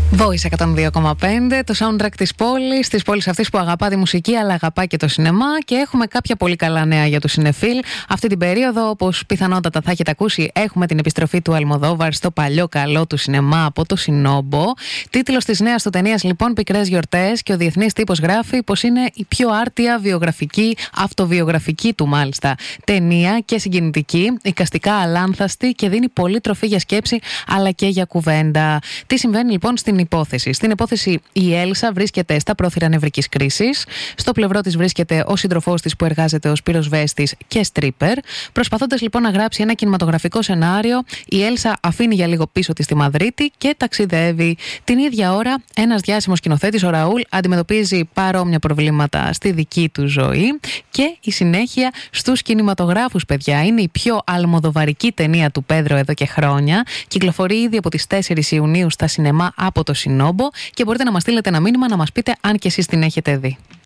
Voice 102,5, το soundtrack της πόλης αυτής που αγαπά τη μουσική αλλά αγαπά και το σινεμά, και έχουμε κάποια πολύ καλά νέα για τους συνεφίλ. Αυτή την περίοδο, όπως πιθανότατα θα έχετε ακούσει, έχουμε την επιστροφή του Αλμοδόβαρ στο παλιό καλό του σινεμά από το Σινόμπο. Τίτλος της νέας του ταινίας λοιπόν, Πικρές γιορτές, και ο διεθνής τύπος γράφει πως είναι η πιο άρτια βιογραφική, αυτοβιογραφική του μάλιστα ταινία, και συγκινητική, εικαστικά αλάνθαστη, και δίνει πολύ τροφή για σκέψη αλλά και για κουβέντα. Τι συμβαίνει λοιπόν στην υπόθεση? Στην υπόθεση η Έλσα βρίσκεται στα πρόθυρα νευρικής κρίσης. Στο πλευρό της βρίσκεται ο σύντροφός της που εργάζεται ως πυροσβέστης και στρίπερ. Προσπαθώντας λοιπόν να γράψει ένα κινηματογραφικό σενάριο, η Έλσα αφήνει για λίγο πίσω της τη Μαδρίτη και ταξιδεύει. Την ίδια ώρα, ένας διάσημος σκηνοθέτης, ο Ραούλ, αντιμετωπίζει παρόμοια προβλήματα στη δική του ζωή, και η συνέχεια στους κινηματογράφους, παιδιά. Είναι η πιο αλμοδοβαρική ταινία του Πέδρο εδώ και χρόνια. Κυκλοφορεί ήδη από τις 4 Ιουνίου στα σινεμά από το Σινόμπο, και μπορείτε να μας στείλετε ένα μήνυμα να μας πείτε αν και εσείς την έχετε δει.